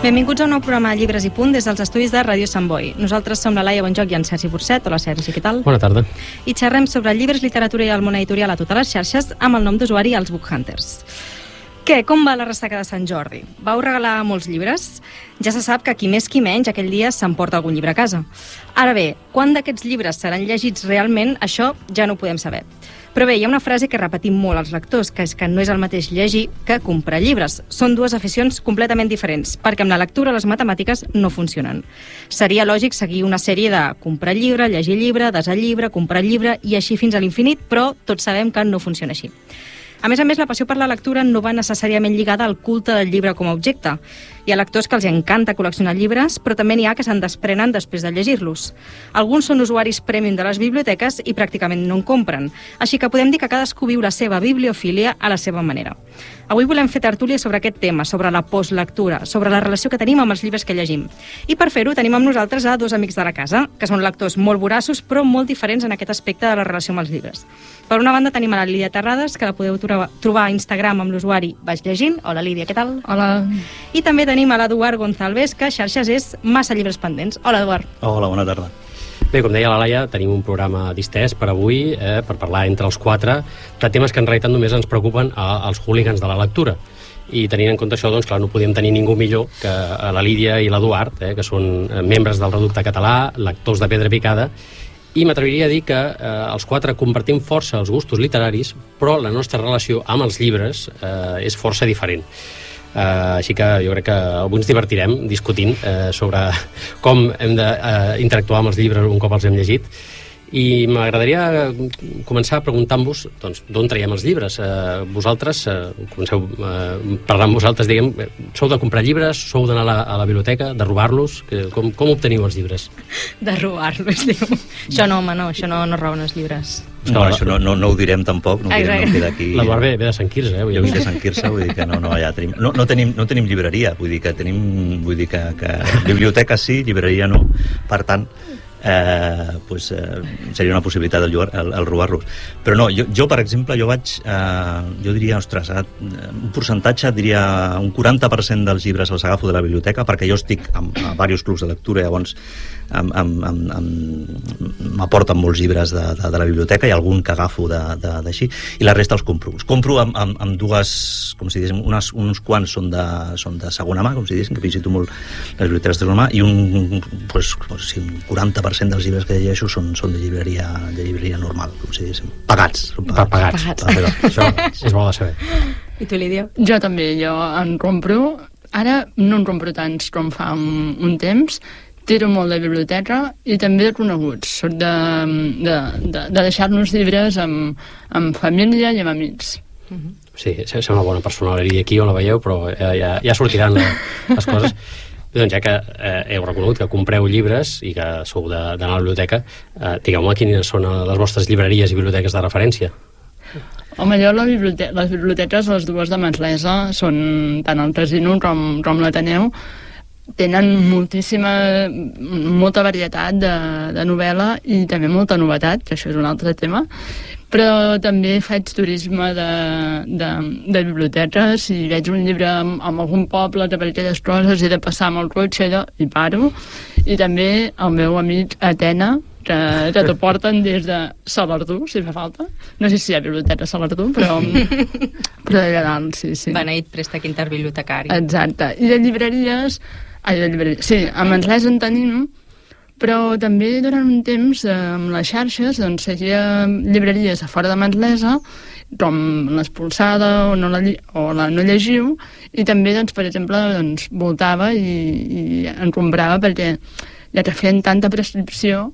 Benvinguts a un nou programa de Llibres i Punt des dels estudis de Ràdio Sant Boi. Nosaltres som la Laia Bonjoc i en Sergi Burcet. Hola, Sergi, què tal? Bona tarda. I xerrem sobre llibres, literatura i el món editorial a totes les xarxes amb el nom d'usuari Els Book Hunters. Què? Com va la ressaca de Sant Jordi? Vau regalar molts llibres? Ja se sap que qui més qui menys aquell dia s'emporta algun llibre a casa. Ara bé, quan d'aquests llibres seran llegits realment, això ja no ho podem saber. Però bé, hi ha una frase que repetim molt als lectors, que és que no és el mateix llegir que comprar llibres. Són dues aficions completament diferents, perquè amb la lectura les matemàtiques no funcionen. Seria lògic seguir una sèrie de comprar llibre, llegir llibre, desar llibre, comprar llibre i així fins a l'infinit, però tots sabem que no funciona així. A més, la passió per la lectura no va necessàriament lligada al culte del llibre com a objecte. Hi ha lectors que els encanta col·leccionar llibres, però també n'hi ha que se'n desprenen després de llegir-los. Alguns són usuaris premium de les biblioteques i pràcticament no en compren, així que podem dir que cadascú viu la seva bibliofília a la seva manera. Avui volem fer tertúlia sobre aquest tema, sobre la postlectura, sobre la relació que tenim amb els llibres que llegim. I per fer-ho tenim amb nosaltres a dos amics de la casa, que són lectors molt voraços, però molt diferents en aquest aspecte de la relació amb els llibres. Per una banda tenim a la Lídia Terrades, que la podeu trobar a Instagram amb l'usuari Vaig Llegint. Hola, Lídia, què tal? Hola. I també tenim a l'Eduard González, que a xarxes és Massa Llibres Pendents. Hola, Eduard. Hola, bona tarda. Bé, com deia la Laia, tenim un programa distès per avui, per parlar entre els quatre de temes que en realitat només ens preocupen als hooligans de la lectura. I tenint en compte això, doncs, clar, no podíem tenir ningú millor que la Lídia i l'Eduard, que són membres del Reducte Català, lectors de pedra picada, i m'atreviria a dir que els quatre compartim força els gustos literaris, però la nostra relació amb els llibres és força diferent. Així que jo crec que avui ens divertirem discutint sobre com hem d'interactuar amb els llibres un cop els hem llegit. I m'agradaria començar preguntant-vos d'on traiem els llibres. Vosaltres, comenceu parlant amb vosaltres, diguem, sou de comprar llibres, sou d'anar a la biblioteca, de robar-los? Com obteniu els llibres? De robar-los, diu. Això no, home, no, això no roben els llibres. No, això no ho direm tampoc, no queda aquí. L'Eduard ve de Sant Quirze, Jo vinc de Sant Quirze, vull dir que allà tenim... No tenim llibreria, vull dir que biblioteca sí, llibreria no. Per tant, seria una possibilitat el robar-los. Però no, jo per exemple, jo diria, ostres, un percentatge, diria un 40% dels llibres els agafo de la biblioteca, perquè jo estic a diversos clubs de lectura, llavors m'aporten molts llibres de la biblioteca i algun que agafo d'així, i la resta els compro. Els compro amb dues, com si diguéssim, uns quants són de segona mà, com si diguéssim, que visito molt les biblioteques de segona mà, i un 40% dels llibres que llegeixo són de llibreria normal, com si diguéssim. Pagats. Pagats. Això és bo de saber. I tu, Lídia? Jo també, jo en compro. Ara no en compro tants com fa un temps. Tiro molt de biblioteca i també de coneguts. Soc de deixar-nos llibres amb família i amb amics. Sí, sembla una bona persona la Lídia aquí, on la veieu, però ja sortiran les coses. Doncs ja que heu reconegut que compreu llibres i que sou d'anar a la biblioteca, digueu-me quines són les vostres llibreries i biblioteques de referència. Home, jo les biblioteques, les dues de Manresa, són tant el Casino com l'Ateneu, tenen molta varietat de novel·la i també molta novetat, que això és un altre tema, però també faig turisme de biblioteques. Si veig un llibre en algun poble que per aquelles coses he de passar amb el cotxe i paro, i també el meu amic Atena, que t'ho porten des de Salardú, si fa falta. No sé si hi ha biblioteca a Salardú, però allà dalt, sí. Beneït préstec interbibliotecari. Exacte. I de llibreries... Sí, a Manresa en tenim, però també durant un temps amb les xarxes seguia llibreries a fora de Manresa, com l'Espolsada o la No Llegiu, i també, per exemple, voltava i en comprava, perquè ja que feien tanta prescripció,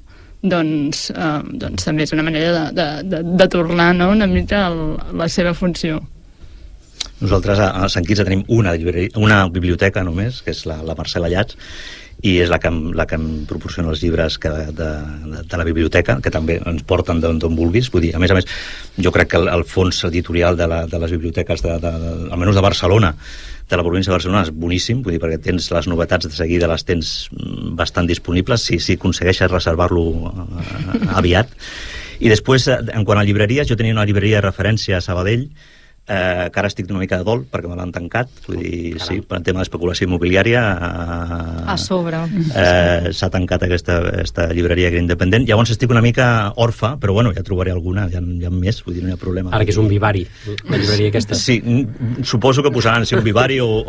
també és una manera de tornar una mica a la seva funció. Nosaltres a Sant Quirze tenim una biblioteca només, que és la Marcela Llats, i és la que em proporciona els llibres de la biblioteca, que també ens porten d'on vulguis. Vull dir, a més, jo crec que el fons editorial de les biblioteques, almenys de Barcelona, de la província de Barcelona, és boníssim, vull dir, perquè tens les novetats de seguida, les tens bastant disponibles, si aconsegueixes reservar-lo aviat. I després, en quant a llibreries, jo tenia una llibreria de referència a Sabadell, que ara estic una mica de dol perquè me l'han tancat, vull dir, sí, per el tema d'especulació immobiliària a sobre s'ha tancat aquesta llibreria que era independent, llavors estic una mica orfa, però bueno, ja trobaré alguna, ja més, vull dir, no hi ha problema. Ara que és un vivari, la llibreria aquesta. Sí, suposo que posaran un vivari o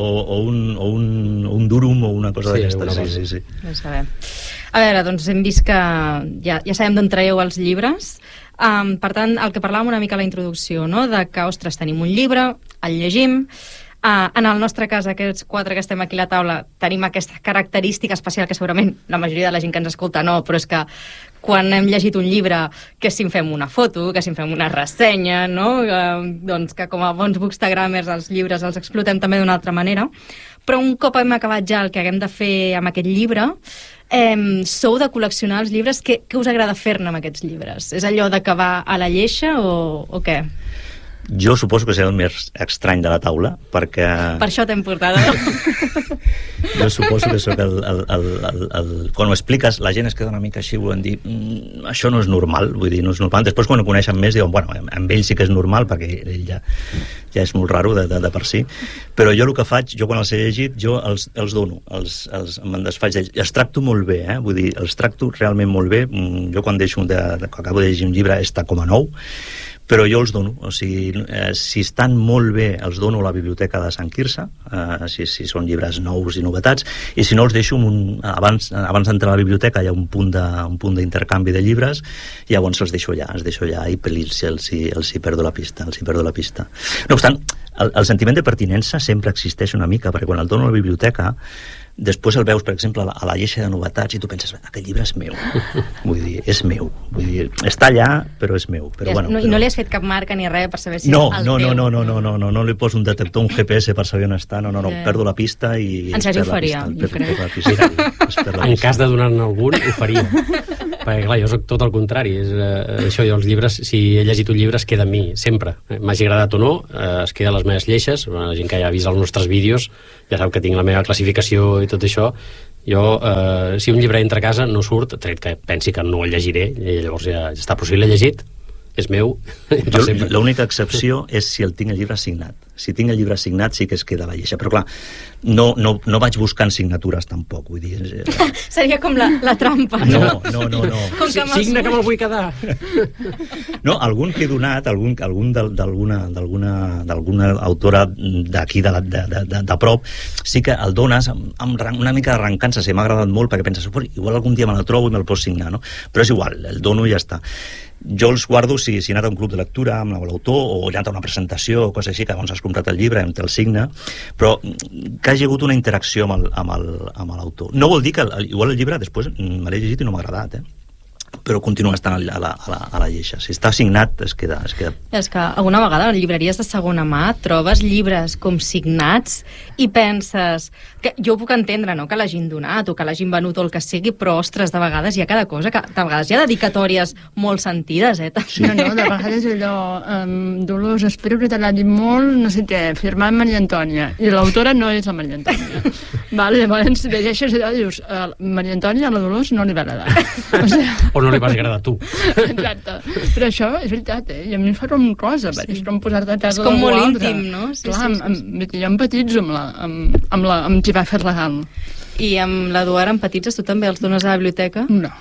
un durum o una cosa d'aquestes. Sí. No sabem. A veure, doncs hem vist que ja sabem d'on traieu els llibres. Per tant, el que parlàvem una mica a la introducció, no? De que, ostres, tenim un llibre, el llegim, en el nostre cas, aquests 4 que estem aquí a la taula, tenim aquesta característica especial que segurament la majoria de la gent que ens escolta no, però és que quan hem llegit un llibre, que si en fem una foto, que si en fem una ressenya, no? Doncs que com a bons bookstagrammers els llibres els explotem també d'una altra manera. Però un cop hem acabat ja el que haguem de fer amb aquest llibre, sou de col·leccionar els llibres, què us agrada fer-ne amb aquests llibres? És allò d'acabar a la lleixa o què? Jo suposo que seré el més estrany de la taula, perquè... Per això t'hem portat. Jo suposo que sóc quan ho expliques, la gent es queda una mica així, volen dir, això no és normal, vull dir, no és normal. Després, quan ho coneixen més, diuen, bueno, amb ell sí que és normal, perquè ell ja és molt raro de per si. Però jo el que faig, jo quan els he llegit, jo els dono, me'n desfaig d'ells. Els tracto molt bé, vull dir, els tracto realment molt bé. Jo quan acabo de llegir un llibre està com a nou, però jo els dono, o sigui, si estan molt bé els dono a la biblioteca de Sant Quirze, si són llibres nous i novetats, i si no els deixo abans d'entrar a la biblioteca hi ha un punt d'intercanvi de llibres, i llavors els deixo allà i els hi perdo la pista, No obstant, el sentiment de pertinença sempre existeix una mica, perquè quan el dono a la biblioteca després el veus, per exemple, a la lleixa de novetats i tu penses, aquest llibre és meu. Vull dir, és meu. Vull dir, està allà, però és meu. Però, I no li has fet cap marca ni res per saber si és el teu? No li poso un detector, un GPS per saber on està. No, perdo la pista i... En Sergi ho faria, jo crec. En cas de donar-ne algun, ho faria. Perquè, clar, jo soc tot el contrari. Això, jo els llibres, si he llegit un llibre, es queda amb mi, sempre. M'hagi agradat o no, es queda a les meves lleixes. La gent que ja ha vist els nostres vídeos ja sap que tinc la meva classificació i tot això. Jo, si un llibre entra a casa, no surt, tret que pensi que no el llegiré, i llavors ja està, però si l'he llegit, és meu. L'única excepció és si el tinc el llibre signat. Si tinc el llibre signat sí que es queda a la lleixa, però clar, no vaig buscant signatures tampoc, vull dir... Seria com la trampa, no? No. Signa que me'l vull quedar. No, algun que he donat, algun d'alguna autora d'aquí de prop, sí que el dones amb una mica d'arrencança, si m'ha agradat molt, perquè penses, igual algun dia me la trobo i me'l pots signar, no? Però és igual, el dono i ja està. Jo els guardo si he anat a un club de lectura amb l'autor o he anat a una presentació o cosa així, que llavors has comprat el llibre, em té el signe, però que hagi hagut una interacció amb l'autor. No vol dir que igual el llibre després me l'he llegit i no m'ha agradat, però continua estant a la lleixa. Si està signat, es queda... És que alguna vegada a llibreries de segona mà trobes llibres com signats i penses... que jo puc entendre, no?, que l'hagin donat o que l'hagin venut o el que sigui, però, ostres, de vegades hi ha cada cosa, que de vegades hi ha dedicatòries molt sentides, Sí. No, de vegades allò... Dolors, espero que t'agradi molt, no sé què, firmar amb Maria Antònia, i l'autora no és la Maria Antònia. Vale, llavors llegeixes allò i dius, Maria Antònia a la Dolors no li va agradar. O no li vas agradar a tu. Exacte. Però això és veritat, i a mi em fa com cosa, perquè és com posar-te a casa és com molt íntim, no? Clar, jo empatitzo amb qui va fer regal. I amb l'Eduard empatitzes? Tu també els dones a la biblioteca? No,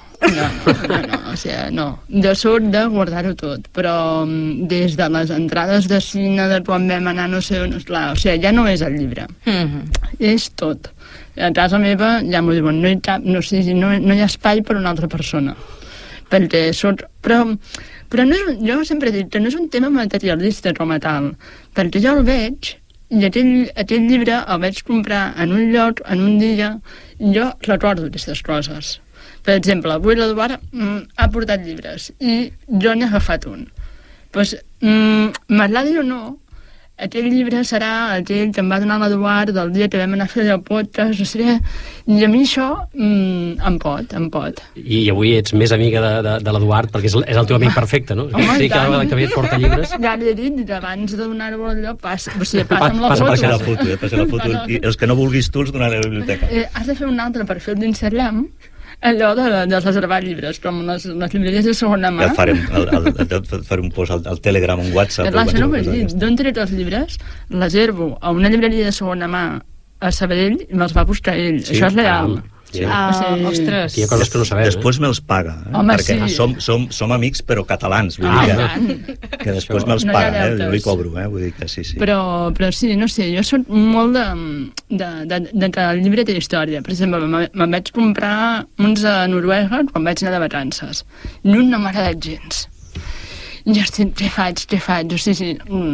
o sigui, no. Jo soc de guardar-ho tot, però des de les entrades de cine, de quan vam anar no sé on, clar, o sigui, ja no és el llibre. És tot. A casa meva ja m'ho diuen, no hi ha espai per una altra persona. Perquè soc... Però no és, jo sempre he dit que no és un tema materialista com a tal, perquè jo el veig i aquell llibre el vaig comprar en un lloc, en un dia, i jo recordo aquestes coses. Per exemple, avui l'Eduard ha portat llibres i jo n'he agafat un. Doncs, m'agradi o no, aquell llibre serà aquell que em va donar l'Eduard del dia que vam anar a fer el podcast, no sé, i a mi això em pot. I avui ets més amiga de l'Eduard perquè és el teu amic perfecte, no? Home, sí, cada vegada que ve et porta llibres. Ja li he dit que abans de donar-ho allò passa amb la foto. Passa la foto. I els que no vulguis tu els donaré a la biblioteca. Has de fer un altre perfil d'Instagram allò de reservar llibres, com les llibreries de segona mà. Ja farem un post al Telegram, un WhatsApp. Clar, això no ho he dit. D'on tret els llibres, reservo a una llibreria de segona mà a Sabadell i me'ls va buscar ell. Sí? Això és real. Sí. Ostres. Hi ha coses que no sabem. Després me'ls paga, Home, perquè sí. som amics però catalans, vull dir que després me'ls No hi ha paga, deutes. jo li cobro, vull dir que sí. Però sí, no sé, jo soc molt de que el llibre té història. Per exemple, me'n vaig comprar uns a Noruega quan vaig anar de vacances. I un no m'ha agradat gens. Jo estic, què faig? O sigui,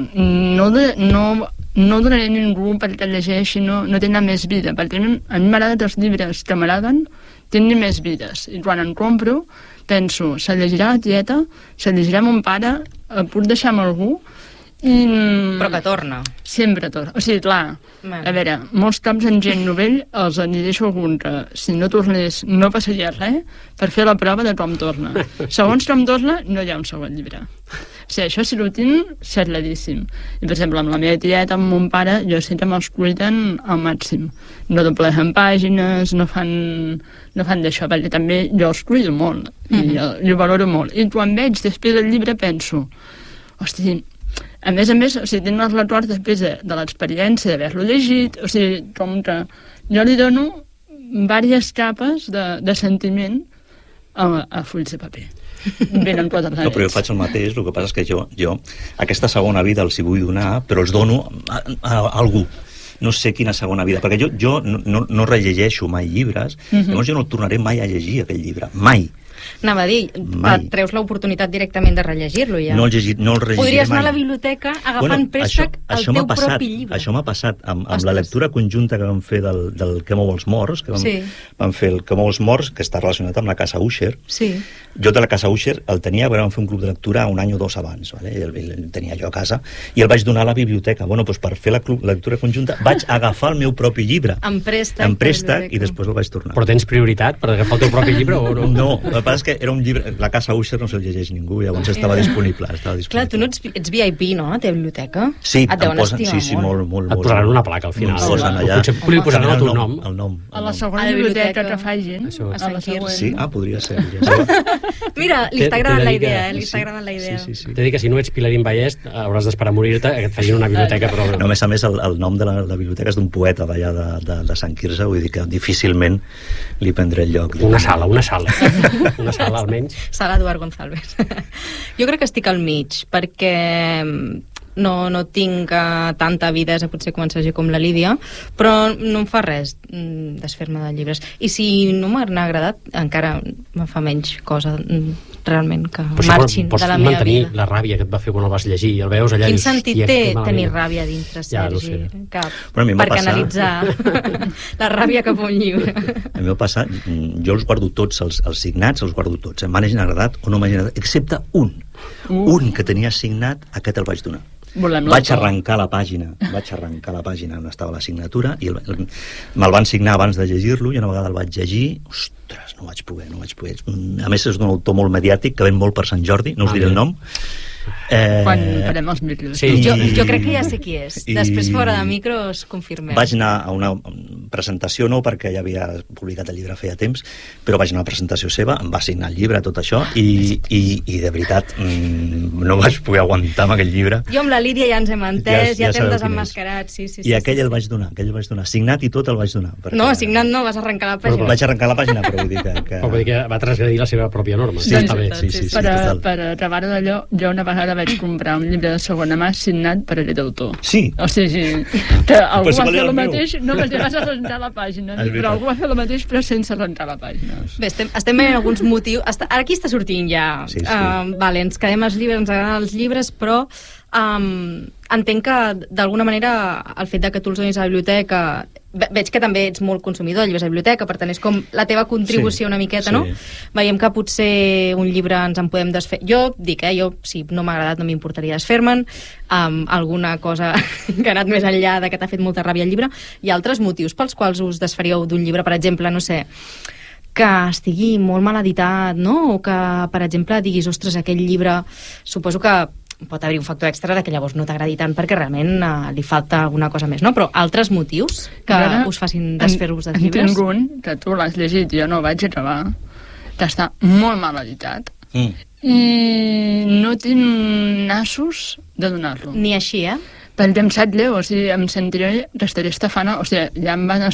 no donaré a ningú perquè el llegeixi, no tenen més vida, perquè a mi m'agraden els llibres que m'agraden tenir més vides, i quan en compro penso, se llegirà la tieta, se llegirà mon pare, el puc deixar amb algú, i... Però que torna. Sempre torna, o sigui, clar, Bueno. a veure, molts cops en gent novell els en deixo algun que si no tornés no passaria res per fer la prova de com torna. Segons com torna no hi ha un segon llibre. O sigui, això si ho tinc, xerradíssim. I, per exemple, amb la meva tieta, amb mon pare, jo sé que me'ls cuiden al màxim. No doblegen pàgines, no fan d'això, perquè també jo els cuido molt, i ho valoro molt. I quan veig després del llibre penso, hosti, a més, o sigui, tinc els records després de l'experiència d'haver-lo llegit, o sigui, com que jo li dono diverses capes de sentiment a fulls de paper. Venen quatre No, però jo faig el mateix, el que passa és que jo aquesta segona vida els hi vull donar, però els dono a algú. No sé quina segona vida, perquè jo no rellegeixo mai llibres, llavors jo no tornaré mai a llegir aquell llibre, mai. Anava a dir, treus l'oportunitat directament de rellegir-lo ja. No el rellegiré Podries anar mai. a la biblioteca agafant préstec el teu propi llibre. Això m'ha passat amb la lectura conjunta que vam fer del Que mou els morts, que vam fer el Que mou els morts, que està relacionat amb la Casa Usher. Sí. Jo de la Casa Usher el tenia, perquè vam fer un club de lectura un any o dos abans, ¿vale? El tenia jo a casa, i el vaig donar a la biblioteca. Bueno, doncs per fer la lectura conjunta vaig agafar el meu propi llibre. En préstec. I després el vaig tornar. Però tens prioritat per agafar el teu propi llibre o no? No, el que passa és que era un llibre, la Casa Usher no se'l llegeix ningú, llavors estava disponible. Clar, tu no ets VIP, no, a la teva biblioteca? Sí, et deuen estimar sí, molt. Et posaran una placa al final. Posen allà. Potser li posaran el teu nom. El nom. A la segona biblioteca que facin, a la següent. Sí, podria ser. Mira, li està agradant la idea, li està agradant la idea. Sí. T'he dit que si no ets Pilarín Vallès hauràs d'esperar a morir-te que et facin una biblioteca. Però... No, a més, el nom de la biblioteca és d'un poeta d'allà de Sant Quirze, vull dir que difícilment li prendré el lloc. Una sala almenys. Sala Eduard González. Jo crec que estic al mig, perquè no tinc tanta avidesa potser com en Sergi com la Lídia, però no em fa res desfer-me de llibres. I si no m'ha agradat, encara me fa menys cosa realment que marxin de la meva vida. Pots mantenir la ràbia que et va fer quan el vas llegir, el veus allà... Quin sentit té tenir ràbia dintre, Sergi? Cap. Per canalitzar la ràbia cap a un llibre. A mi m'ha passat, jo els guardo tots, els signats els guardo tots, m'hagin agradat o no m'hagin agradat, excepte un que tenia signat, aquest el vaig donar. Vaig arrencar la pàgina on estava la signatura i me'l van signar abans de llegir-lo i una vegada el vaig llegir, ostres, no vaig poder. A més és d'un autor molt mediàtic que ven molt per Sant Jordi, no us diré el nom. Quan farem els micros. Sí. Jo crec que ja sé qui és. Després fora de micros confirmem. Vaig anar a una presentació, no perquè ja havia publicat el llibre feia temps, però vaig anar a una presentació seva, em va signar el llibre, tot això, i de veritat no vaig poder aguantar amb aquell llibre. Jo amb la Lídia ja ens hem entès, ja t'hem desemmascarat. I aquell el vaig donar, signat i tot el vaig donar. No, signat no, vas arrencar la pàgina. Vaig arrencar la pàgina, però vull dir que... Però vull dir que va transgredir la seva pròpia norma. Sí, està bé. Per acabar-ho d'allò, jo una vegada vaig comprar un llibre de segona mà signat per aquest autor. Sí? O sigui, que algú va fer el mateix, no vas a rentar la pàgina, però algú va fer el mateix però sense rentar la pàgina. Bé, estem veient alguns motius. Aquí està sortint ja. Vale, ens quedem als llibres, ens agraden els llibres, però entenc que d'alguna manera el fet de que tu els donis a la biblioteca, veig que també ets molt consumidor de llibres a la biblioteca, per tant és com la teva contribució una miqueta, no? Veiem que potser un llibre ens en podem desfer. Jo dic, jo si no m'ha agradat no m'importaria desfer-me'n, alguna cosa que ha anat més enllà de que t'ha fet molta ràbia el llibre. Hi ha altres motius pels quals us desfaríeu d'un llibre, per exemple, no sé, que estigui molt mal editat, no? O que, per exemple, diguis, ostres, aquell llibre, suposo que pot haver un factor extra de que llavors no t'agradi tant perquè realment li falta alguna cosa més, no? Però altres motius que us facin desfer-vos dels llibres? En tinc un, que tu l'has llegit i jo no ho vaig acabar, que està molt mal editat i no tinc nassos de donar-lo. Ni així, Perquè em sap greu, o sigui, em sentiré, restaré estafant, o sigui, ja em van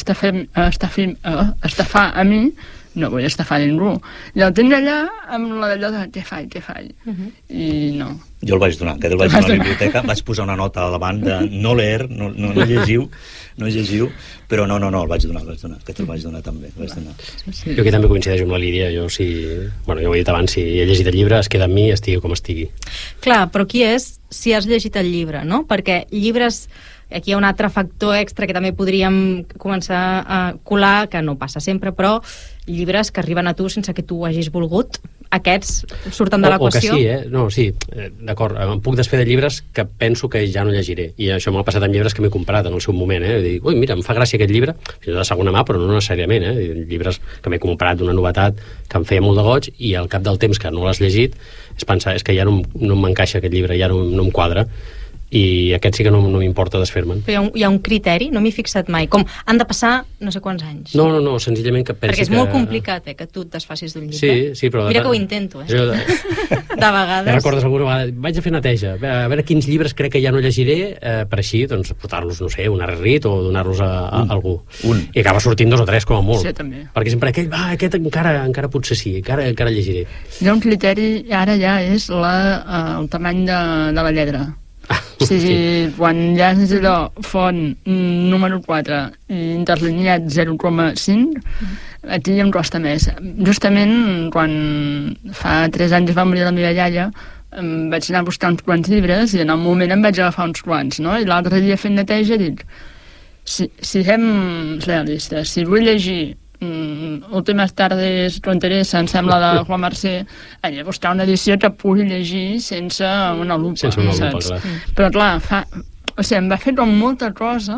estafar a mi, no vull estafar ningú. I el tinc allà amb l'allò de què faig. I no. Jo el vaig donar, el vaig donar a la biblioteca, vaig posar una nota davant de no leer, no llegiu, però no, el vaig donar, aquest el vaig donar també. Sí. Jo aquí també coincideixo amb la Lídia, jo ho he dit abans, si he llegit el llibre es queda amb mi, estigui com estigui. Clar, però qui és si has llegit el llibre, no? Perquè llibres... Aquí hi ha un altre factor extra que també podríem començar a colar, que no passa sempre, però llibres que arriben a tu sense que tu ho hagis volgut, aquests surten de l'equació. O que sí, No, sí, d'acord, em puc desfer de llibres que penso que ja no llegiré, i això m'ha passat amb llibres que m'he comprat en el seu moment, Dic, ui, mira, em fa gràcia aquest llibre, fins i tot de segona mà, però no necessàriament, llibres que m'he comprat d'una novetat que em feia molt de goig, i al cap del temps que no l'has llegit és pensar, és que ja no m'encaixa aquest llibre, ja no em quadra, i aquest sí que no m'importa desfer-me'n. Però hi ha un criteri, no m'hi he fixat mai, com han de passar no sé quants anys. No, senzillament que pensi que... Perquè és molt complicat, que tu et desfacis d'un llibre. Sí, però... Mira que ho intento, De vegades. Recordes alguna vegada, vaig a fer neteja, a veure quins llibres crec que ja no llegiré, per així, doncs, portar-los, no sé, un arrerit o donar-los a algú. I acaba sortint 2 o 3 com a molt. Sí, també. Perquè sempre aquest encara potser sí, encara llegiré. Hi ha un criteri, ara ja és el tamany de la lletra. Sí. Quan ja és allò font número 4 i interlineat 0,5 aquí em costa més. Justament quan fa 3 anys va morir la meva iaia em vaig anar a buscar uns quants llibres i en el moment em vaig agafar uns quants, no? I l'altre dia fent neteja dic si siguem realistes, si vull llegir Últimes tardes fronterers, em sembla, de Juan Mercè, allà buscar una edició que pugui llegir sense una lupa. Sense una lupa, clar. Però clar, em va fer com molta cosa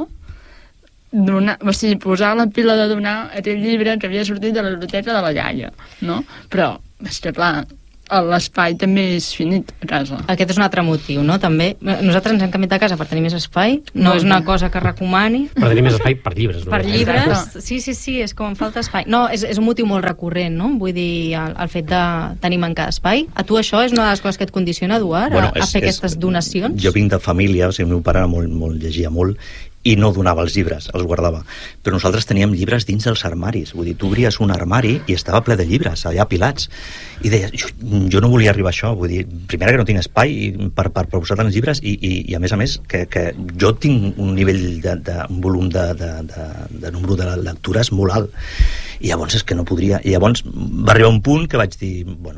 posar la pila de donar aquell llibre que havia sortit de la biblioteca de la iaia, no? Però, és que clar, l'espai també és finit a casa. Aquest és un altre motiu, no? També, nosaltres ens hem canviat de casa per tenir més espai, no és una cosa que recomani. Per tenir més espai per llibres, no? Per llibres, sí, és com em falta espai. No, és un motiu molt recurrent, no? Vull dir, el fet de tenir mancat d'espai. A tu això és una de les coses que et condiciona, Eduard, a fer aquestes donacions? Jo vinc de família, el meu pare llegia molt, i no donava els llibres, els guardava. Però nosaltres teníem llibres dins dels armaris. Vull dir, tu obries un armari i estava ple de llibres, allà apilats. I deia, jo no volia arribar a això. Vull dir, primera que no tinc espai per posar tants llibres i a més, que jo tinc un nivell un volum de número de lectures molt alt. I llavors és que no podria... I llavors va arribar un punt que vaig dir, bueno,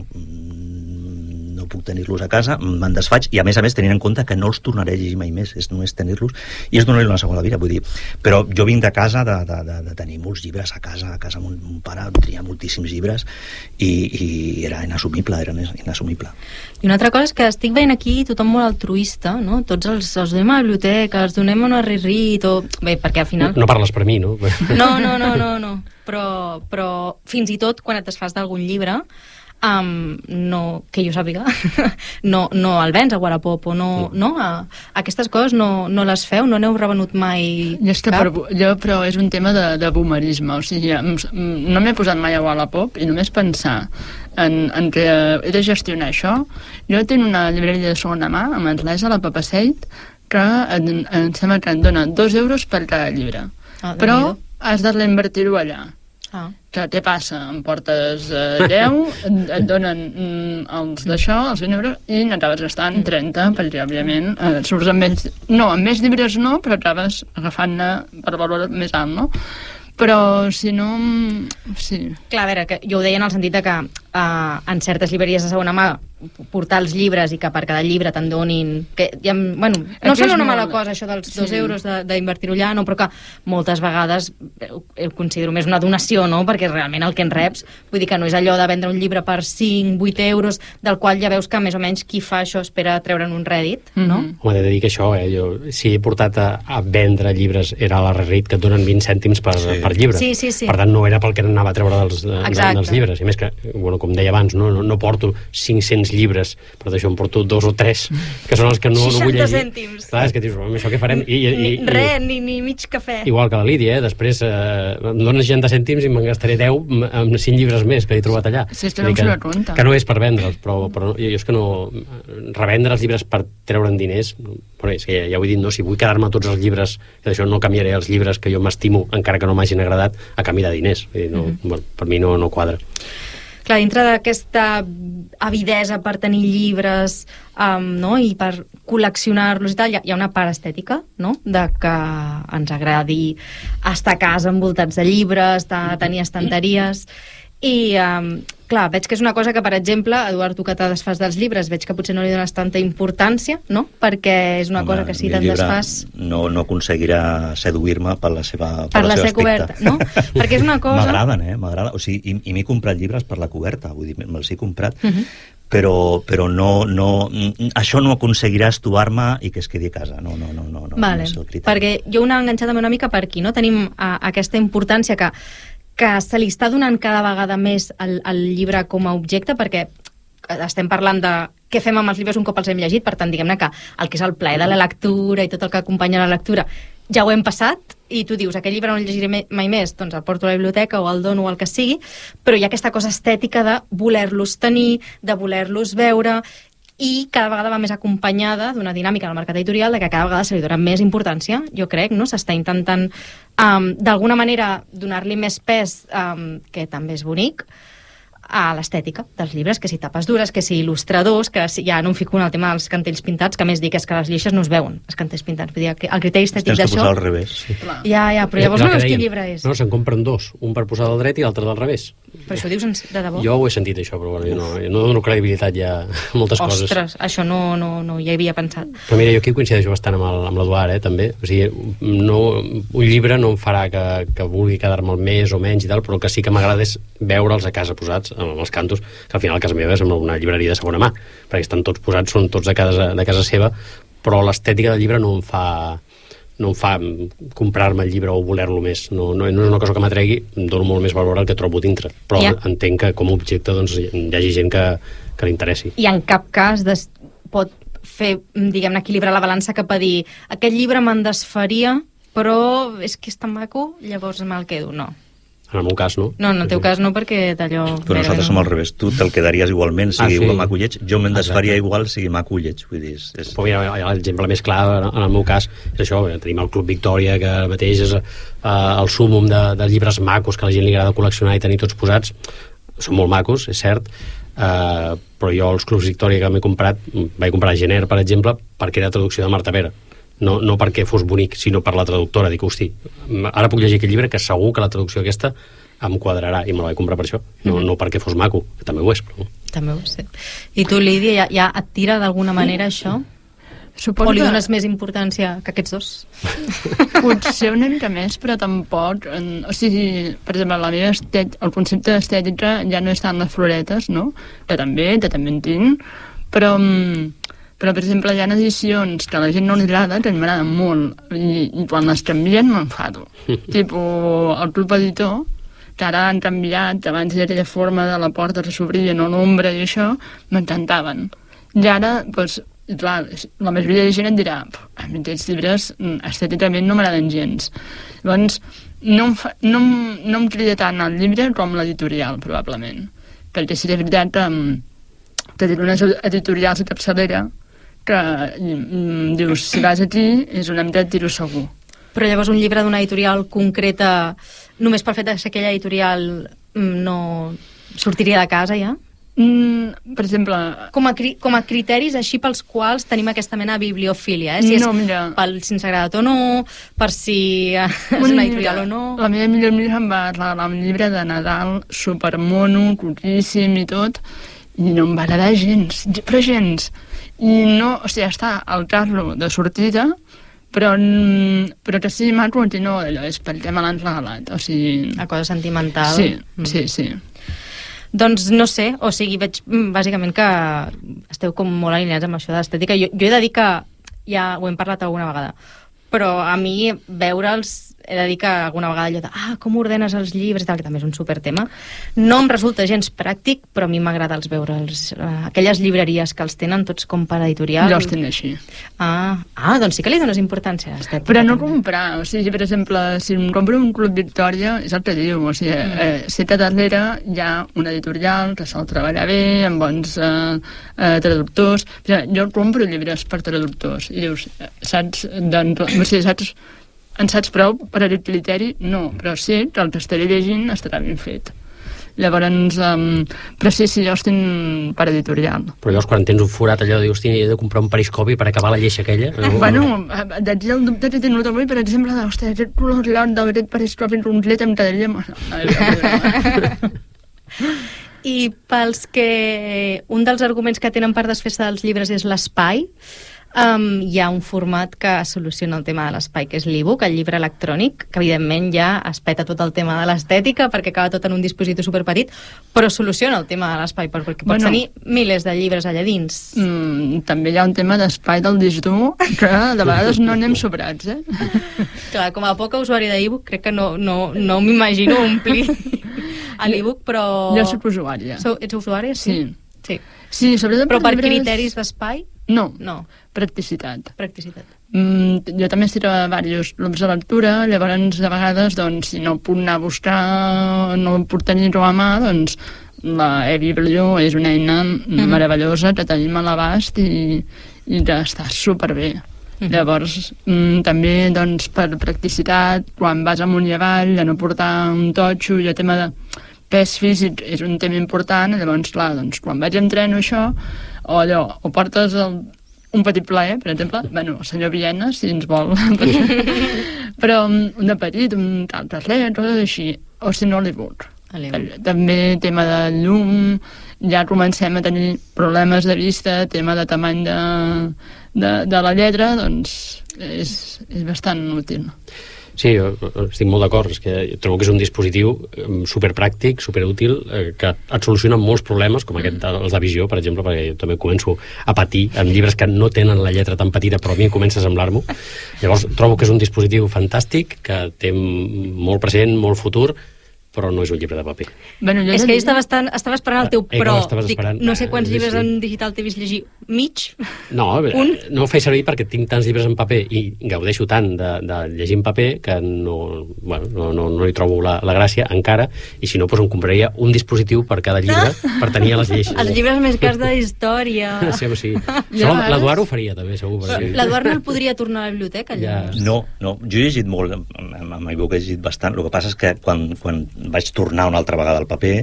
no puc tenir-los a casa, me'n desfaig, i a més tenint en compte que no els tornaré a llegir mai més, és només tenir-los i és donar-li una segona vida, vull dir, però jo vinc de casa de tenir molts llibres a casa mon pare tenia moltíssims llibres i era inassumible. I una altra cosa és que estic veient aquí tothom molt altruista, no? Tots els donem a la biblioteca, els donem a un arrerit, bé, perquè al final... No parles per mi, no? No. Però fins i tot quan et desfas d'algun llibre, no, que jo sàpiga, no el vens a Wallapop o no, aquestes coses no les feu, no n'heu revenut mai cap? Però és un tema de boomerisme, o sigui, no m'he posat mai a Wallapop i només pensar en que he de gestionar això. Jo tinc una llibreria de segona mà amb anglesa, la Papaseit, que em sembla que em dona 2 euros per cada llibre, però has de reinvertir-ho allà. Què passa? Em portes 10, et donen els d'això, els 20 euros, i n'acabes gastant 30, perquè òbviament surts amb ells. No, amb més llibres no, però acabes agafant-ne per valor més alt, no? Però si no... Sí. Clar, a veure, que jo ho deia en el sentit de que en certes llibreries de segona mà portar els llibres i que per cada llibre te'n donin... no sembla una mala cosa això dels 2 euros d'invertir-ho allà, no, però que moltes vegades ho considero més una donació, no? Perquè realment el que en reps, vull dir que no és allò de vendre un llibre per 5, 8 euros, del qual ja veus que més o menys qui fa això espera treure'n un rèdit, no? Home, he de dir que això, jo, si he portat a vendre llibres era a l'arrerit que et donen 20 cèntims per llibre. Sí. Per tant, no era pel que anava a treure dels llibres. I més que, bueno, com deia abans, no porto 500 llibres, per això em porto 2 o 3, que són els que no vull llegir. 60 cèntims. Clar, és que dius, això què farem? Ni mig cafè. Igual que la Lídia, després em dones 60 cèntims i me'n gastaré 10 amb 5 llibres més que he trobat allà. Sí, que no és per vendre'ls, però jo és que no... Revendre els llibres per treure'n diners, però és que ja ho he dit, no? Si vull quedar-me tots els llibres, que d'això no canviaré els llibres que jo m'estimo, encara que no m'hagin agradat, a canvi de diners. Bueno, per mi no quadra. Clar, dintre d'aquesta avidesa per tenir llibres i per col·leccionar-los i tal, hi ha una part estètica, no? De que ens agradi estar a casa envoltats de llibres, de tenir estanteries. I, clar, veig que és una cosa que, per exemple, Eduard, tu que te desfas dels llibres, veig que potser no li dones tanta importància, no? Perquè és una cosa que si te'n desfas... No aconseguirà seduir-me per la seva ser coberta, no? Perquè és una cosa... M'agraden, m'agrada. O sigui, i m'he comprat llibres per la coberta, vull dir, me'ls he comprat, però no, això no aconseguirà estovar-me i que es quedi a casa. No vale, és el criteri. perquè jo una enganxada una mica per aquí, no? Tenim aquesta importància que se li està donant cada vegada més al llibre com a objecte, perquè estem parlant de què fem amb els llibres un cop els hem llegit, per tant, diguem-ne que el que és el plaer de la lectura i tot el que acompanya la lectura ja ho hem passat, i tu dius, aquell llibre no el llegiré mai més, doncs el porto a la biblioteca o el dono o el que sigui, però hi ha aquesta cosa estètica de voler-los tenir, de voler-los veure, i cada vegada va més acompanyada d'una dinàmica del mercat editorial de que cada vegada se li dona més importància, jo crec, no? S'està intentant d'alguna manera donar-li més pes, que també és bonic, a l'estètica dels llibres, que si tapes dures, que si il·lustradors, que si, ja no em fico en el tema dels cantells pintats, que més dic és que les lleixes no es veuen, els cantells pintats, vull dir que el criteri estètic d'això... Tens de posar al revés, sí. Ja, però llavors no veus quin llibre és. No, se'n compren 2, un per posar del dret i l'altre del revés. Però això ho dius de debò? Jo ho he sentit, això, però bueno, jo no dono credibilitat ja a moltes coses. Ostres, això no hi havia pensat. Però mira, jo aquí coincideixo bastant amb l'Eduard, també. O sigui, un llibre no em farà que vulgui quedar-me el més o menys i tal, però el que sí que m'agrada és veure'ls a casa posats, amb els cantos, que al final a casa meva és una llibreria de segona mà, perquè estan tots posats, són tots de casa seva, però l'estètica del llibre no em fa comprar-me el llibre o voler-lo més. No és una cosa que m'atregui, em dono molt més valor al que trobo dintre. Però entenc que com a objecte doncs, hi hagi gent que li interessi. I en cap cas pot fer, diguem-ne, equilibrar la balança cap a dir aquest llibre me'n desfaria, però és que és tan maco, llavors me'l quedo. No. En el meu cas, no. No, en el teu cas no, perquè d'allò... Però nosaltres som al revés. Tu te'l quedaries igualment, sigui igual maco lleig. Jo me'n desfaria igual, sigui maco lleig. Vull dir, Però mira, l'exemple més clar en el meu cas és això. Tenim el Club Victòria, que mateix és el súmum de llibres macos que a la gent li agrada col·leccionar i tenir tots posats. Són molt macos, és cert, però jo els Clubs Victòria que m'he comprat, vaig comprar Gener, per exemple, perquè era traducció de Marta Vera. No perquè fos bonic, sinó per la traductora. Dic, hosti, ara puc llegir aquest llibre que segur que la traducció aquesta em quadrarà, i me la vaig comprar per això, no perquè fos maco, que també ho és, però... També ho és, sí. I tu, Lídia, ja et tira d'alguna manera això? Suposo o li dones més importància que aquests dos? Potser una mica més, però tampoc... O sigui, per exemple, el concepte d'estètica ja no és tant les floretes, no? Que també en tinc, però, per exemple, hi ha edicions que a la gent no li agrada, que m'agraden molt, i quan les canvien m'enfado. Tipo, el Club Editor, que ara han canviat, abans hi ha aquella forma de la porta que s'obria, no l'ombra i això, m'encantaven. I ara, doncs, clar, la majoria de gent et dirà a mi aquests llibres estèticament no m'agraden gens. Llavors, no em crida tant el llibre com l'editorial, probablement. Perquè sí que és veritat que dir unes editorials de capçalera que dius, si vas aquí és una mica tiro segur. Però llavors un llibre d'una editorial concreta, només pel fet de ser aquella editorial no sortiria de casa ja? Per exemple... Com a criteris així pels quals tenim aquesta mena de bibliofília, si és si ens ha agradat o no, per si és una editorial o no... La meva millor amiga em va regalar un llibre de Nadal supermono, cutíssim i tot, i no em va agradar gens, però gens. I no, o sigui, està al carro de sortida, però que sí, maco, que no, allò és perquè me l'han regalat, o sigui... La cosa sentimental. Sí. Doncs no sé, o sigui, veig bàsicament que esteu com molt alineats amb això de l'estètica. Jo he de dir que ja ho hem parlat alguna vegada, però a mi veure'ls he de dir que alguna vegada allò de com ordenes els llibres i tal, que també és un supertema, no em resulta gens pràctic, però a mi m'agrada veure'ls. Aquelles llibreries que els tenen tots com per editorial. Jo els tinc així. Doncs sí que li dones importància a aquesta època. Però no comprar, o sigui, per exemple, si em compro un Club Victòria, és el que diu, o sigui, si a darrere hi ha una editorial que sol treballar bé, amb bons traductors. Jo compro llibres per traductors i dius, en saps prou per aquest criteri? No, però sí que el que estaré llegint estarà ben fet. Llavors, però sí, jo estic per editorial. Però llavors quan tens un forat allò de dir, hosti, he de comprar un periscopi per acabar la lleixa aquella? Bueno, d'aquí el dubte que he tingut avui, per exemple, hosti, aquest color llarg d'aquest periscopi complet em quedaria... I pels que un dels arguments que tenen per desfer-se dels llibres és l'espai, hi ha un format que soluciona el tema de l'espai, que és l'e-book, el llibre electrònic, que evidentment ja es peta tot el tema de l'estètica perquè acaba tot en un dispositiu superpetit, però soluciona el tema de l'espai perquè pots tenir milers de llibres allà dins. També hi ha un tema d'espai del disc dur que de vegades no anem sobrats, Clar, com a poca usuària d'e-book crec que no m'imagino omplir l'e-book, però... Jo soc usuària. Ets usuària? Sí, sobretot però per criteris d'espai? No. Practicitat. Jo també estic a diversos clubs de lectura, llavors de vegades, doncs, si no puc anar a buscar, no puc tenir-ho a mà, doncs la eBiblio és una eina meravellosa que tenim a l'abast i que està superbé. Llavors, també, doncs, per practicitat, quan vas amunt i avall, de no portar un totxo, i el tema de pes físic és un tema important, llavors, clar, doncs, quan vaig en tren o això, o portes un petit plaer, per exemple, el senyor Viena, si ens vol, però un de petit, un tal carrer, coses així, o si no l'e-book. També tema de llum, ja comencem a tenir problemes de vista, tema de tamany de la lletra, doncs és bastant útil. Sí, jo estic molt d'acord, és que trobo que és un dispositiu superpràctic, superútil, que et soluciona molts problemes, com aquest els de visió, per exemple, perquè jo també començo a patir amb llibres que no tenen la lletra tan petita, però a mi comença a semblar-m'ho. Llavors, trobo que és un dispositiu fantàstic, que té molt present, molt futur, però no és un llibre de paper. És que jo estava esperant el teu però. Dic, no sé quants llibres en digital t'he vist llegir. Mig? No ho faig servir perquè tinc tants llibres en paper i gaudeixo tant de llegir en paper que no hi trobo la gràcia encara, i si no, doncs em compraria un dispositiu per cada llibre per tenir a les lleixes. Els llibres més cars de història. Sí. L'Eduard ho faria també, segur. L'Eduard no el podria tornar a la biblioteca? No, jo he llegit molt, amb iBook he llegit bastant. El que passa és que quan vaig tornar una altra vegada al paper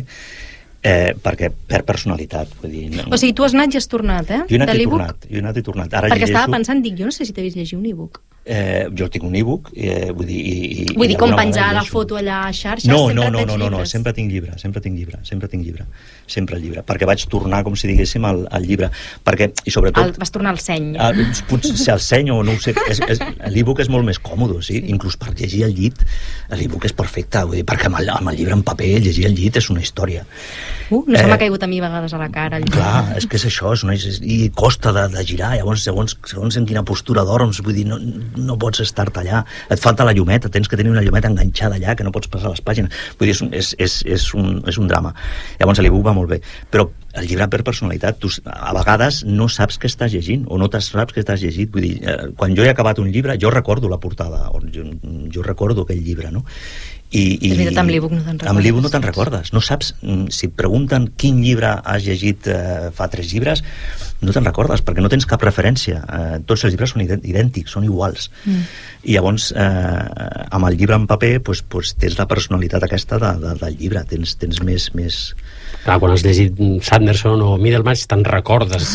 perquè perd personalitat, vull dir, no. O sigui, tu has anat i has tornat, Jo he anat i tornat. Ara perquè estava pensant, jo no sé si t'he vist llegir un e-book. Jo tinc un e-book, vull dir, com penjar la foto allà a xarxes? No, sempre tinc llibre, sempre el llibre, perquè vaig tornar, com si diguéssim, al llibre, perquè, i sobretot... Vas tornar al seny. Potser al seny, o no ho sé, l'e-book és molt més còmode, inclús per llegir al llit, l'e-book és perfecte, vull dir, perquè amb el llibre en paper, llegir al llit és una història. No se m'ha caigut a mi a vegades a la cara. Clar, és que és això, i costa de girar, llavors, segons en quina postura dorms, vull dir, no pots estar-te allà, et falta la llumeta, tens que tenir una llumeta enganxada allà, que no pots passar les pàgines, vull dir, és un drama. Llavors l'e-book va molt bé, però el llibre per personalitat, tu a vegades no saps què estàs llegint, o no saps què estàs llegint, vull dir, quan jo he acabat un llibre, jo recordo la portada, jo recordo aquell llibre, no? És veritat, amb l'e-book no te'n recordes. Amb l'e-book no te'n recordes, no saps, si et pregunten quin llibre has llegit fa 3 llibres, no te'n recordes, perquè no tens cap referència, tots els llibres són idèntics, són iguals, i llavors amb el llibre en paper tens la personalitat aquesta del llibre, tens més... Clar, quan has llegit Sanderson o Middlemarch te'n recordes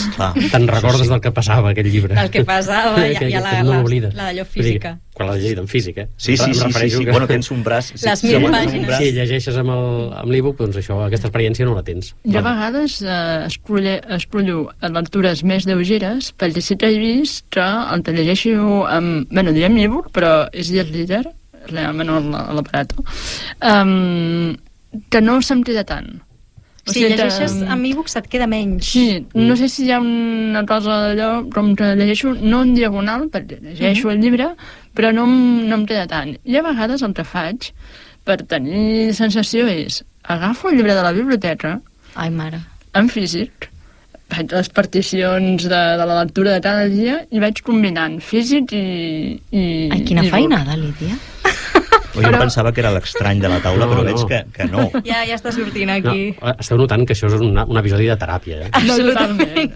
del que passava aquell llibre. Del que passava, hi ha la d'allò física. Quan l'has llegit en físic, Sí. Bueno, tens un braç... Les 1000 pàgines. Si llegeixes amb l'e-book, doncs aquesta experiència no la tens. Jo a vegades escollo lectures més lleugeres, perquè sí que he vist que el que llegeixo amb... diem e-book, però és e-reader, realment a l'aparato, que no se'm queda tant. Si llegeixes amb e-books et queda menys. Sí, no sé si hi ha una cosa d'allò, com que llegeixo no en diagonal, perquè llegeixo el llibre, però no em queda tant. I a vegades el que faig per tenir sensació és agafo el llibre de la biblioteca, Ai, mare. en físic, faig les particions de la lectura de cada dia i vaig combinant físic i Ai, quina feinada, Lídia. O jo pensava que era l'estrany de la taula, però veig que no. Ja està sortint aquí. No, esteu notant que això és un episodi de teràpia, eh? Absolutament.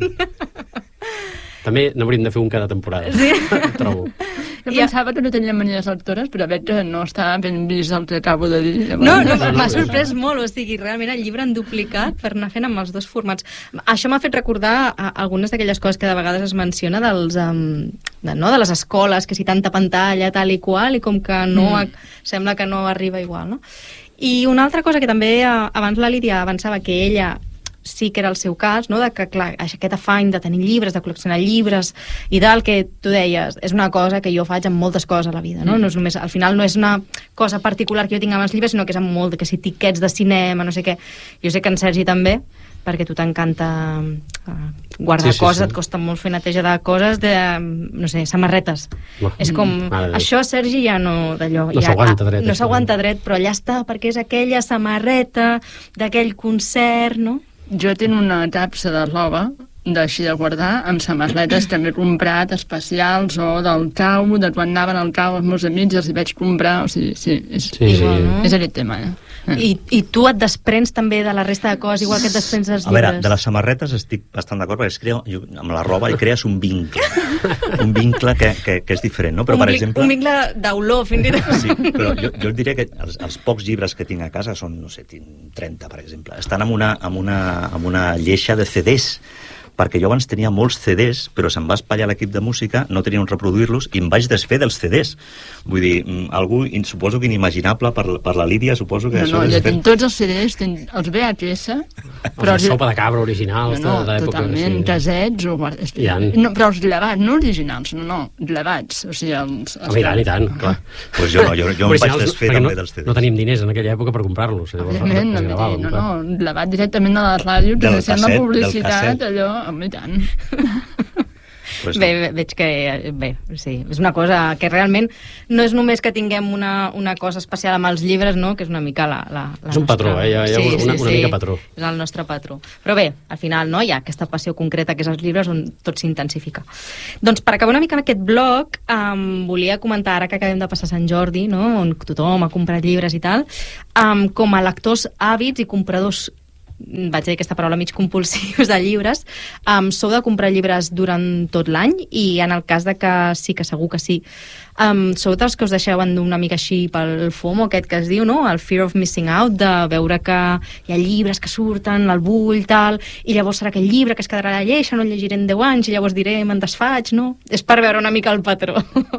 També n'hauríem de fer un cada temporada. Sí. Trobo. Jo pensava que no tenia manies lectores, però veig que no està ben vist el que acabo de dir. No, m'ha sorprès molt, o sigui, realment el llibre han duplicat per anar fent amb els dos formats. Això m'ha fet recordar algunes d'aquelles coses que de vegades es menciona de les escoles, que si tanta pantalla, tal i qual, i com que no sembla que no arriba igual, no? I una altra cosa que també abans la Lídia avançava, que ella sí que era el seu cas, no? De que, clar, aquest afany de tenir llibres, de col·leccionar llibres i tal, que tu deies, és una cosa que jo faig amb moltes coses a la vida, no? No és només, al final no és una cosa particular que jo tinc amb els llibres, sinó que és amb molt, que si tiquets de cinema, no sé què. Jo sé que en Sergi també, perquè a tu t'encanta guardar coses, et costa molt fer neteja de coses, de, no sé, samarretes. És com, això Sergi ja no d'allò. No s'aguanta dret. No s'aguanta dret, però allà està, perquè és aquella samarreta d'aquell concert, no? Jo tinc una capsa de roba d'així de guardar, amb samarretes que m'he comprat especials, o del cau, de quan anaven al cau els meus amics, els hi vaig comprar, o sigui, és aquest tema, I tu et desprens també de la resta de coses, igual que et desprens dels llibres? A veure, de les samarretes estic bastant d'acord, perquè amb la roba hi crees un vincle que és diferent, no? Però, per exemple... Un vincle d'olor, fins i tot. Sí, però jo et diria que els pocs llibres que tinc a casa són, no sé, tinc 30, per exemple, estan amb una lleixa de CDs, perquè jo abans tenia molts CDs, però se'm va espatllar l'equip de música, no tenia on reproduir-los, i em vaig desfer dels CDs. Vull dir, algú, suposo que inimaginable per la Lídia, suposo que... No, jo tinc tots els CDs, tinc els VHS... Però els sopa de cabra originals de l'època. Totalment, casets... Però els llevats, no originals, no, llevats. O sigui, els... I tant, clar. Doncs jo no, jo em vaig desfer també dels CDs. No tenim diners en aquella època per comprar-los. No, llevat directament de la ràdio, que sent la publicitat, allò... Home, i tant. Pues bé, veig que... Bé, sí, és una cosa que realment no és només que tinguem una cosa especial amb els llibres, no?, que és una mica la és un patró, hi ha una mica patró. És el nostre patró. Però bé, al final, no?, hi ha aquesta passió concreta que és els llibres on tot s'intensifica. Doncs per acabar una mica amb aquest bloc, volia comentar, ara que acabem de passar Sant Jordi, no?, on tothom ha comprat llibres i tal, com a lectors àvids i compradors, vaig dir aquesta paraula, mig compulsius de llibres, sou de comprar llibres durant tot l'any, i en el cas de que sí, que segur que sí, sou dels que us deixeu una mica així pel FOMO, aquest que es diu, no?, el fear of missing out, de veure que hi ha llibres que surten, el bull, tal, i llavors serà aquell llibre que es quedarà a la lleixa, no el llegiré en 10 anys, i llavors diré, me'n desfaig, no? És per veure una mica el patró.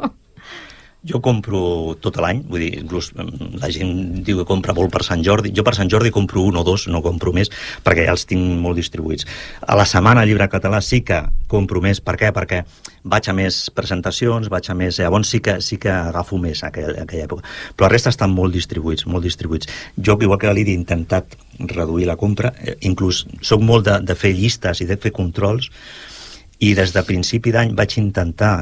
Jo compro tot l'any, vull dir, inclús la gent diu que compra molt per Sant Jordi. Jo per Sant Jordi compro un o dos, no compro més, perquè ja els tinc molt distribuïts. A la setmana llibre català sí que compro més. Per què? Perquè vaig a més presentacions, vaig a més... Llavors sí que agafo més aquella època. Però la resta estan molt distribuïts, molt distribuïts. Jo, igual que la Lídia, he intentat reduir la compra, inclús soc molt de fer llistes i de fer controls, i des de principi d'any vaig intentar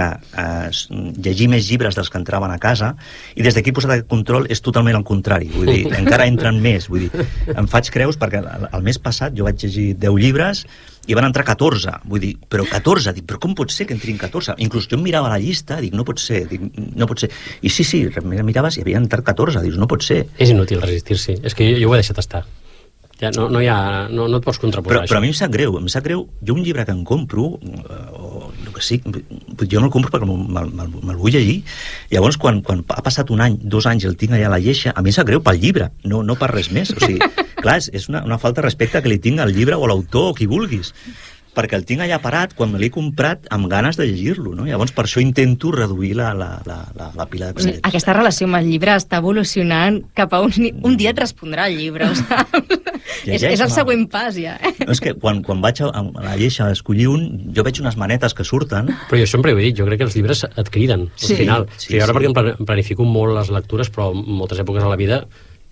llegir més llibres dels que entraven a casa, i des d'aquí he posat aquest control, és totalment al contrari, vull dir, encara entren més, vull dir, em faig creus perquè el mes passat jo vaig llegir 10 llibres i van entrar 14, vull dir, però 14, dic, però com pot ser que entrin 14? Inclús jo em mirava la llista, dic, no pot ser, i sí, miraves i havien entrat 14, dius, no pot ser. És inútil resistir-s'hi, és que jo ho he deixat estar. Ja no et pots contraposar. Però a mi em sap greu. Jo un llibre que em compro, o el que sí, jo no el compro perquè me'l vull llegir. Llavors, quan ha passat un any, 2 anys, el tinc allà a la lleixa, a mi em sap greu pel llibre, no per res més. O sigui, clar, és una falta de respecte que li tinc al llibre o a l'autor o qui vulguis, perquè el tinc allà parat quan me l'he comprat amb ganes de llegir-lo, no? Llavors per això intento reduir la pila de cassettes. Aquesta relació amb el llibre està evolucionant cap a un dia et respondrà el llibre, ho saps? És el següent pas, ja. No, és que quan vaig a la lleixa a escollir un, jo veig unes manetes que surten... Però jo sempre ho he dit, jo crec que els llibres et criden, al final. Jo ara perquè em planifico molt les lectures, però en moltes èpoques de la vida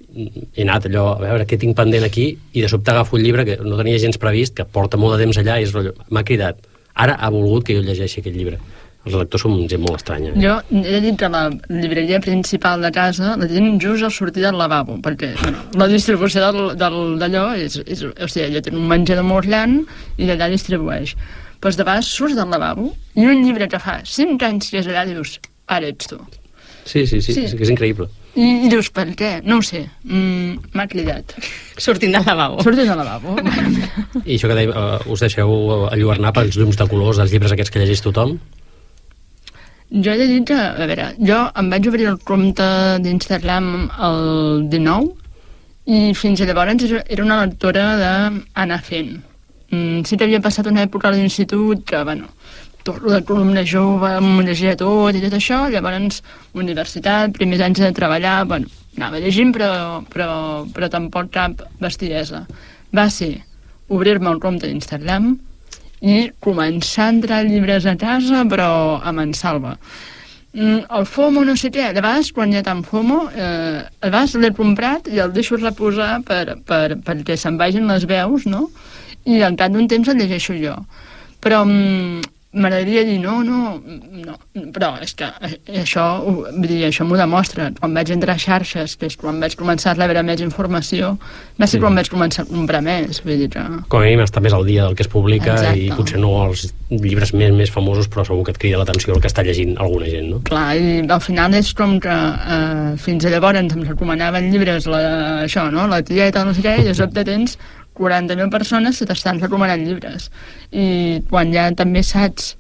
he anat allò, a veure què tinc pendent aquí, i de sobte agafo un llibre que no tenia gens previst, que porta molt de temps allà, i m'ha cridat. Ara ha volgut que jo llegeixi aquest llibre. Els lectors són gent molt estranya. Jo he dit que la llibreria principal de casa la tinc just al sortir del lavabo, perquè la distribució d'allò és... O sigui, ella té un menjador molt gran i d'allà distribueix. Però de vegades surts del lavabo i un llibre que fa 5 anys que és allà dius, ara ets tu. Sí, que és increïble. I dius, per què? No ho sé. M'ha cridat. Sortint del lavabo. Sortint del lavabo. I això que deia, us deixeu alluernar pels llums de colors dels llibres aquests que llegeix tothom? Jo he dit que, a veure, jo em vaig obrir el compte d'Instagram el 19 i fins a llavors era una lectora d'anar fent. Sí que havia passat una època a l'institut que, bueno, tot el de columna jove, m'ho llegia tot i tot això, llavors universitat, primers anys de treballar, bueno, anava llegint però tampoc cap bestiesa. Va ser obrir-me el compte d'Instagram i començar a entrar llibres a casa, però a mansalva. El FOMO no sé què, de vegades quan hi ha tant FOMO, a vegades l'he comprat i el deixo reposar perquè se'n vagin les veus, no? I al cap d'un temps el llegeixo jo. Però m'agradaria dir no, però és que això m'ho demostra. Quan vaig entrar a xarxes, que és quan vaig començar a rebre més informació, va ser quan vaig començar a comprar més. Vull dir que... Com a mínim està més al dia del que es publica. Exacte. I potser no els llibres més famosos, però segur que et crida l'atenció el que està llegint alguna gent, no? Clar, i al final és com que fins a llavors em recomanaven llibres això, no? La tieta, no sé què, i de sobte tens 40.000 persones que t'estan recomanant llibres. I quan ja també saps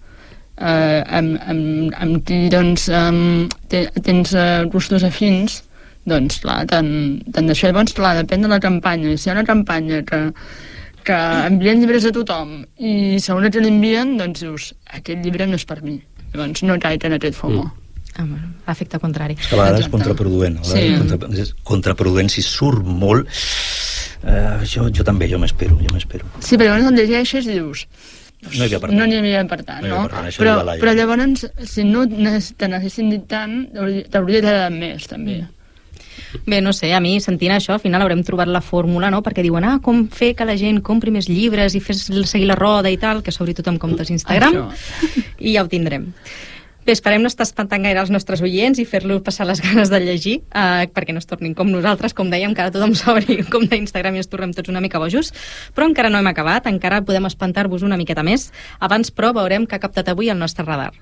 amb qui doncs, tens gustos afins, doncs clar, tant d'això. Llavors, clar, depèn de la campanya. Si hi ha una campanya que envien llibres a tothom i segons que l'envien, doncs dius, aquest llibre no és per mi. Llavors no caic en aquest FOMO. Efecte contrari. És que a vegades és contraproduent. És contraproduent si surt molt. Jo també, jo m'espero. Sí, però llavors el llegeixes i dius no n'hi havia per tant, no? Però llavors, si no te n'haguessin dit tant, t'hauria agradat més, també. Bé, no sé, a mi, sentint això, al final haurem trobat la fórmula, no? Perquè diuen, com fer que la gent compri més llibres i seguir la roda i tal, que s'obri tothom comptes Instagram, i ja ho tindrem. Bé, esperem no estar espantant gaire els nostres oients i fer-los passar les ganes de llegir, perquè no es tornin com nosaltres, com dèiem, que ara tothom s'obri un compte d'Instagram i es tornem tots una mica bojos, però encara no hem acabat, encara podem espantar-vos una miqueta més. Abans, però, veurem què ha captat avui el nostre radar.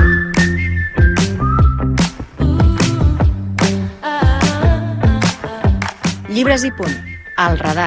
Llibres i punt, al radar.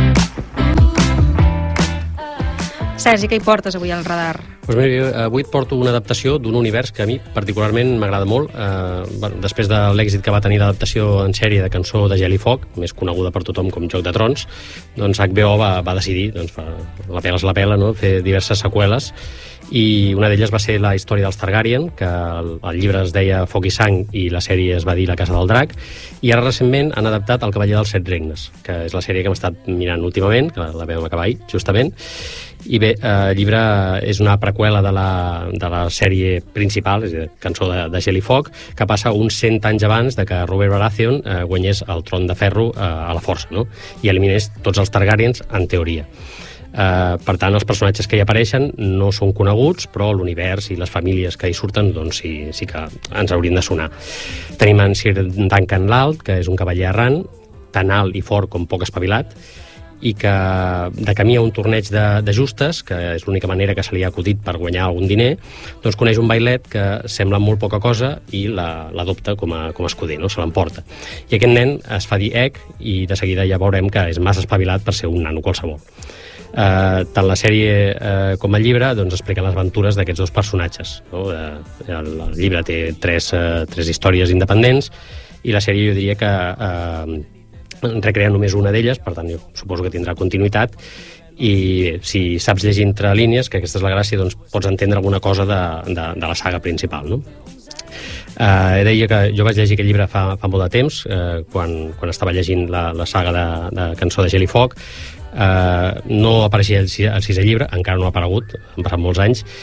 Sergi, què hi portes avui al radar? Doncs mira, avui et porto una adaptació d'un univers que a mi particularment m'agrada molt. Després de l'èxit que va tenir l'adaptació en sèrie de Cançó de Gel i Foc, més coneguda per tothom com Joc de Trons, doncs HBO va decidir, doncs, la pela és la pela, no?, fer diverses seqüeles, i una d'elles va ser la història dels Targaryen, que el llibre es deia Foc i Sang i la sèrie es va dir La Casa del Drac, i ara recentment han adaptat El Cavaller dels Set Regnes, que és la sèrie que hem estat mirant últimament, que la vam acabar ahir, justament. I bé, el llibre és una preqüela de la sèrie principal, és a dir, Cançó de Gel i Foc, que passa uns 100 anys abans de que Robert Baratheon guanyés el tron de ferro a la força, no?, i eliminés tots els Targaryens, en teoria. Per tant, els personatges que hi apareixen no són coneguts, però l'univers i les famílies que hi surten doncs sí que ens haurien de sonar. Tenim en Sir Duncan l'Alt, que és un cavaller errant, tan alt i fort com poc espavilat, i que de camí a un torneig de justes, que és l'única manera que se li ha acudit per guanyar algun diner, doncs coneix un bailet que sembla molt poca cosa i l'adopta com a escuder, no?, se l'emporta. I aquest nen es fa dir Egg i de seguida ja veurem que és massa espavilat per ser un nano qualsevol. Tant la sèrie com el llibre doncs expliquen les aventures d'aquests dos personatges, no? El llibre té tres històries independents i la sèrie jo diria que recrea només una d'elles, per tant jo suposo que tindrà continuïtat, i si saps llegir entre línies, que aquesta és la gràcia, doncs pots entendre alguna cosa de la saga principal, no? Deia que jo vaig llegir aquest llibre fa molt de temps, quan estava llegint la saga de Cançó de Gel i Foc. No apareixia el sisè llibre, encara no ha aparegut, han passat molts anys,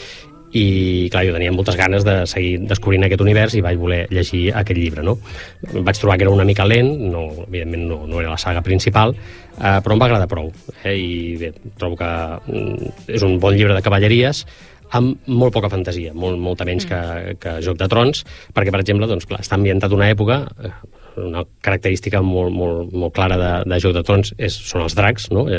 i clar, jo tenia moltes ganes de seguir descobrint aquest univers i vaig voler llegir aquest llibre, no? Vaig trobar que era una mica lent, evidentment no era la saga principal, però em va agradar prou, i bé, trobo que és un bon llibre de cavalleries amb molt poca fantasia, molta menys que Joc de Trons, perquè, per exemple, doncs, clar, està ambientat una època, una característica molt clara de Joc de Trons són els dracs, no?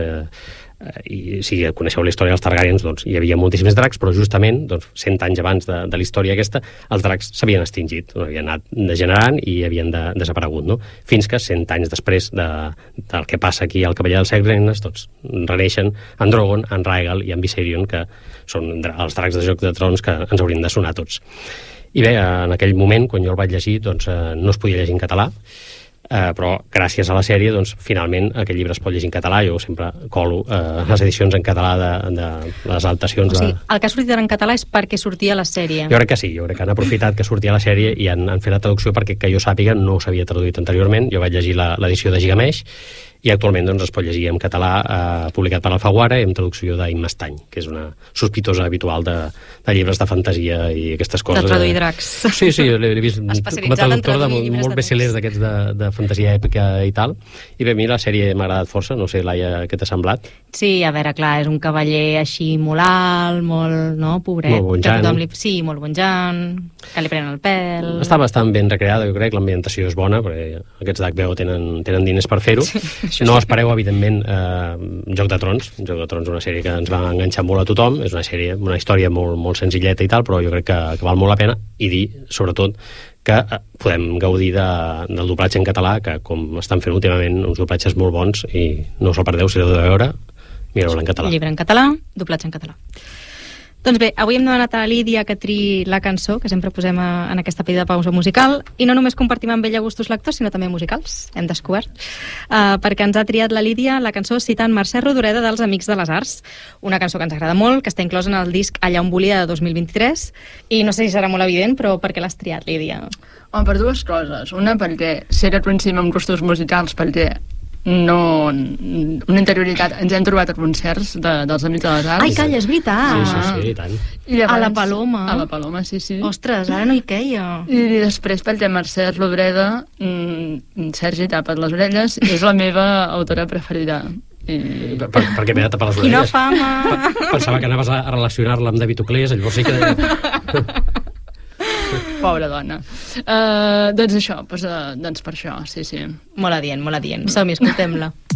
I si coneixeu la història dels Targaryens, doncs hi havia moltíssims dracs, però justament 100 anys abans de la història aquesta, els dracs s'havien extingit, havien anat degenerant i havien desaparegut, no? Fins que 100 anys després del que passa aquí al Cavaller dels Set Regnes, doncs reneixen en Drogon, en Rhaegal i en Viserion, que són els dracs de Joc de Trons que ens haurien de sonar tots. I bé, en aquell moment, quan jo el vaig llegir, doncs no es podia llegir en català, però gràcies a la sèrie, doncs, finalment aquest llibre es pot llegir en català. Jo sempre colo les edicions en català de les adaptacions. O sigui, el que ha sortit en català és perquè sortia la sèrie. Jo crec que sí, jo crec que han aprofitat que sortia la sèrie i han fet la traducció perquè, que jo sàpiga, no s'havia traduït anteriorment. Jo vaig llegir l'edició de Gigamesh i actualment doncs, es pot llegir en català, publicat per Alfaguara i amb traducció d'Imma Estany, que és una sospitosa habitual de llibres de fantasia i aquestes coses. De traduir dracs. Sí, l'he vist com a traductor de molts bestsellers d'aquests de fantasia èpica i tal. I bé, a mi la sèrie m'ha agradat força, no sé, Laia, què t'ha semblat? Sí, a veure, clar, és un cavaller així molt alt, molt, no, pobret. Molt bonjant. Sí, molt bonjant, que li prenen el pèl. Està bastant ben recreada, jo crec, l'ambientació és bona, perquè aquests d'HBO tenen diners per fer-ho. Sí, no espereu, evidentment, Joc de Trons. Joc de Trons és una sèrie que ens va enganxar molt a tothom, és una història molt senzilleta i tal, però jo crec que val molt la pena, i dir, sobretot, que podem gaudir del doblatge en català, que com estan fent últimament uns doblatges molt bons, i no us el perdeu, si l'heu de veure, mireu-la en català. Llibre en català, doblatge en català. Doncs bé, avui hem demanat a la Lídia que triï la cançó, que sempre posem en aquesta petita pausa musical, i no només compartim amb ella gustos lectors, sinó també musicals, hem descobert, perquè ens ha triat la Lídia la cançó citant Mercè Rodoreda dels Amics de les Arts, una cançó que ens agrada molt, que està inclosa en el disc Allà on volia de 2023, i no sé si serà molt evident, però per què l'has triat, Lídia? Home, per dues coses. Una, perquè ser que coincidim amb gustos musicals, perquè una interioritat, ens hem trobat a concerts dels Amics de les Arts. Ai, calla, és veritat. Sí, i tant. I llavors, a la Paloma. A la Paloma, sí. Ostres, ara no hi queia. I després, perquè Mercè Rodoreda, Sergi, tapa't les orelles, és la meva autora preferida. Per què m'he de tapar les orelles? Quina fama! Pensava que anaves a relacionar-la amb David Oclés, llavors sí que... Pobra dona. Doncs això, doncs per això, sí. Molt adient. Som-hi, escoltem-la.